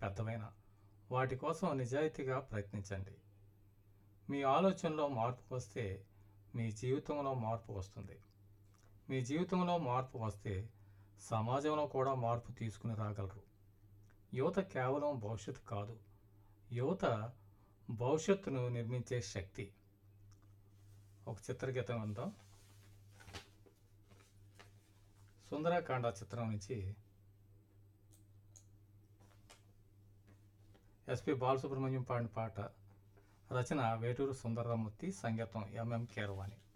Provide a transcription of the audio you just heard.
పెద్దవైనా వాటి కోసం నిజాయితీగా ప్రయత్నించండి. మీ ఆలోచనలో మార్పు వస్తే మీ జీవితంలో మార్పు వస్తుంది. మీ జీవితంలో మార్పు వస్తే సమాజంలో కూడా మార్పు తీసుకుని రాగలరు. యువత కేవలం భవిష్యత్తు కాదు, యువత భవిష్యత్తును నిర్మించే శక్తి. ఒక చిత్రగీతం ఉందాం. సుందరకాండ చిత్రం నుంచి ఎస్పి బాలసుబ్రహ్మణ్యం పాడిన పాట. రచన వేటూరు సుందరరామూర్తి, సంగీతం ఎంఎం కీరవాణి.